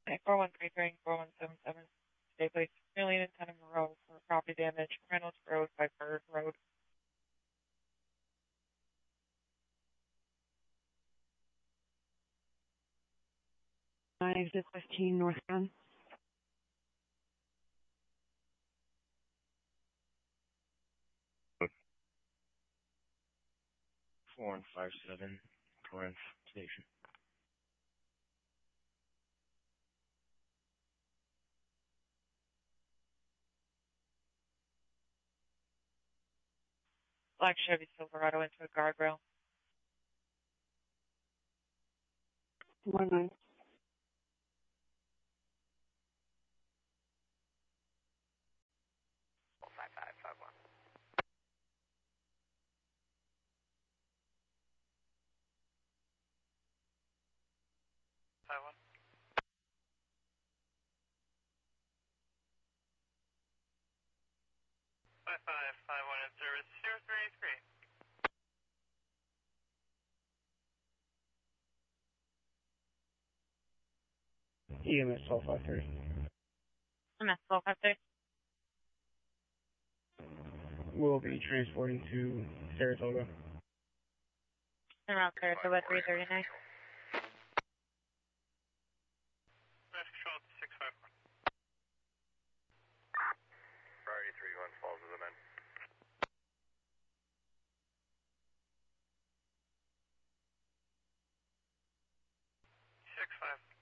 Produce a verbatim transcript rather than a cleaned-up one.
four one three three, four one seven seven. Stay place million and ten in a row for property damage. Reynolds Road by Bird Road. nine exit fifteen northbound. four one five seven, Corinth Station. Black Chevy Silverado into a guardrail. one nine. five five five one. five one. five five five one in service zero three three. E M S twelve five three. M S twelve five three. We'll be transporting to Saratoga. Around Saratoga three thirty-nine. Mass control six five one. Priority three one falls with the men. six five.